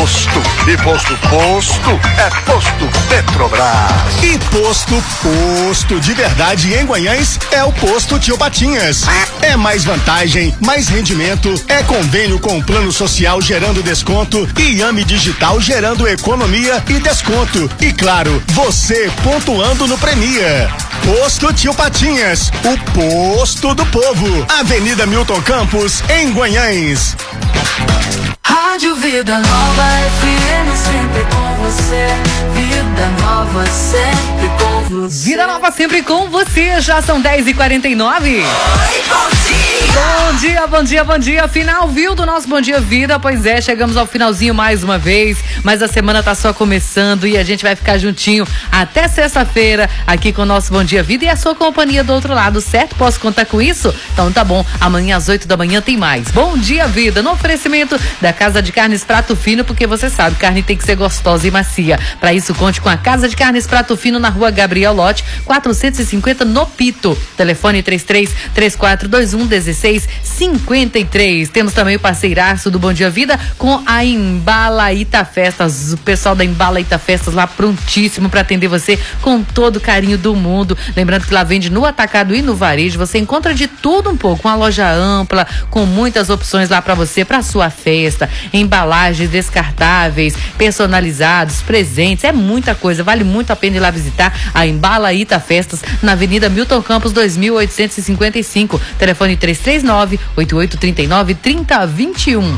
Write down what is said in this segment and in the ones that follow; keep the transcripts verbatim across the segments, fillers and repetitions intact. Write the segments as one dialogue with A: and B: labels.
A: posto. E posto posto é posto Petrobras.
B: E posto posto de verdade em Guanhães é o posto Tio Patinhas. É mais vantagem, mais rendimento, é convênio com o plano social gerando desconto e Yame Digital gerando economia e desconto. E claro, você pontuando no Premia. Posto Tio Patinhas, o posto do povo. Avenida Milton Campos, em Guanhães.
C: Rádio Vida Nova F M, sempre com você. Vida Nova sempre com você.
D: Vida Nova sempre com você. Já são dez e quarenta e nove.
C: Oi, bom dia.
D: Bom dia, bom dia, bom dia. Final, viu, do nosso Bom Dia Vida? Pois é, chegamos ao finalzinho mais uma vez, mas a semana tá só começando e a gente vai ficar juntinho até sexta-feira aqui com o nosso Bom Dia Vida e a sua companhia do outro lado, certo? Posso contar com isso? Então tá bom, amanhã às oito da manhã tem mais. Bom Dia Vida, no oferecimento da Casa de Carnes Prato Fino, porque você sabe, carne tem que ser gostosa e macia. Para isso, conte com a Casa de Carnes Prato Fino na rua Gabriel Lote, quatrocentos e cinquenta no Pito. Telefone três três três quatro dois um um seis cinco três. Temos também o parceiraço do Bom Dia Vida com a Embalaíta Festas. O pessoal da Embalaíta Festas lá prontíssimo para atender você com todo o carinho do mundo. Lembrando que lá vende no atacado e no varejo. Você encontra de tudo um pouco. Uma loja ampla, com muitas opções lá para você, para sua festa. Embalagens descartáveis, personalizados, presentes. É muita coisa. Vale muito a pena ir lá visitar a Embalaíta Festas na Avenida Milton Campos dois mil oitocentos e cinquenta e cinco. Telefone três três nove, oito oito três nove, três zero dois um.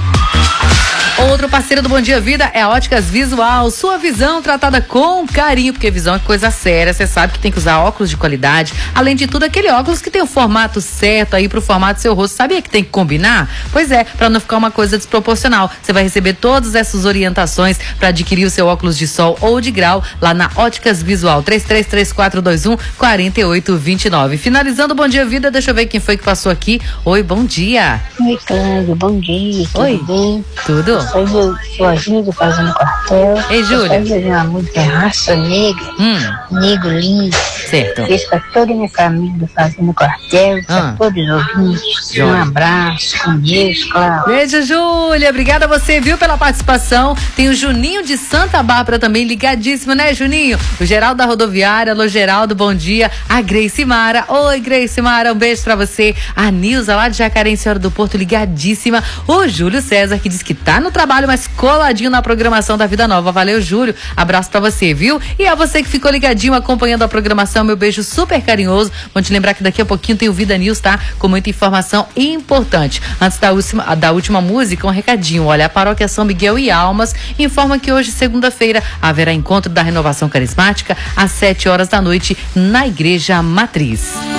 D: Outro parceiro do Bom Dia Vida é a Óticas Visual. Sua visão tratada com carinho, porque visão é coisa séria. Você sabe que tem que usar óculos de qualidade. Além de tudo, aquele óculos que tem o formato certo aí pro formato do seu rosto. Sabia que tem que combinar? Pois é, para não ficar uma coisa desproporcional. Você vai receber todas essas orientações para adquirir o seu óculos de sol ou de grau lá na Óticas Visual. três três três quatro dois um quatro oito dois nove. Finalizando o Bom Dia Vida, deixa eu ver quem foi que passou aqui. Oi, bom dia.
E: Oi, Cláudio, bom dia. Tudo
D: Oi.
E: bem?
D: Tudo?
E: Sou a Júlia, fazendo quartel.
D: Ei, Júlia.
E: Eu fazer uma música Raça Negra,
D: Hum,
E: Negro Lindo.
D: certo.
E: Beijo pra toda a minha família do Fazendo Quartel,
D: Ah.
E: pra todos os ouvintes.
D: Joia.
E: Um abraço, com Deus, Cláudio.
D: Beijo, Júlia. Obrigada a você, viu, pela participação. Tem o Juninho de Santa Bárbara também, ligadíssimo, né, Juninho? O Geraldo da Rodoviária. Alô, Geraldo, bom dia. A Grace Mara. Oi, Grace Mara, um beijo pra você. A Nilza, lá de Jacareí, Senhora do Porto, ligadíssima. O Júlio César, que diz que tá no trabalho, mas coladinho na programação da Vida Nova. Valeu, Júlio. Abraço pra você, viu? E a você que ficou ligadinho acompanhando a programação, meu beijo super carinhoso. Vou te lembrar que daqui a pouquinho tem o Vida News, tá? Com muita informação importante. Antes da última, da última música, um recadinho. Olha, a Paróquia São Miguel e Almas informa que hoje, segunda-feira, haverá encontro da Renovação Carismática às sete horas da noite na Igreja Matriz.